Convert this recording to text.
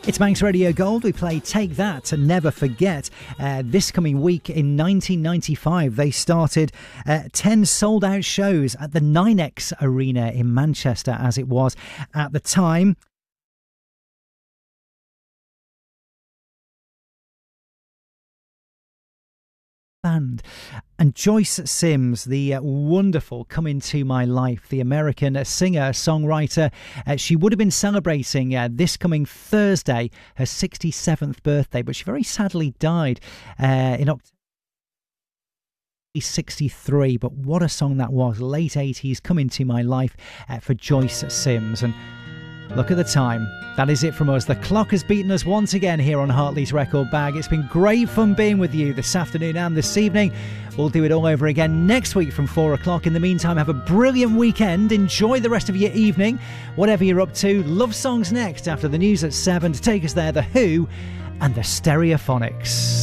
It's Manx Radio Gold. We play Take That and Never Forget. This coming week in 1995, they started 10 sold-out shows at the 9X Arena in Manchester, as it was at the time. Band. And Joyce Sims, the wonderful Come Into My Life, the American singer, songwriter, she would have been celebrating this coming Thursday her 67th birthday, but she very sadly died in October 63. But what a song that was, late 80s, Come Into My Life for Joyce Sims. And look at the time. That is it from us. The clock has beaten us once again here on Hartley's Record Bag. It's been great fun being with you this afternoon and this evening. We'll do it all over again next week from 4 o'clock. In the meantime, have a brilliant weekend. Enjoy the rest of your evening, whatever you're up to. Love songs next after the news at 7. To take us there, The Who and the Stereophonics.